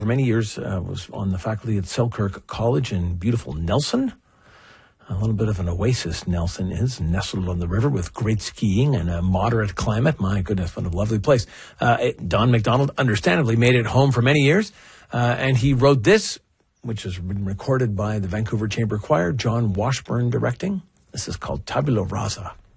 For many years, was on the faculty at Selkirk College in beautiful Nelson. A little bit of an oasis, Nelson is, nestled on the river with great skiing and a moderate climate. My goodness, what a lovely place. Don McDonald understandably made it home for many years, and he wrote this, which has been recorded by the Vancouver Chamber Choir, John Washburn directing. This is called Tabula Rasa.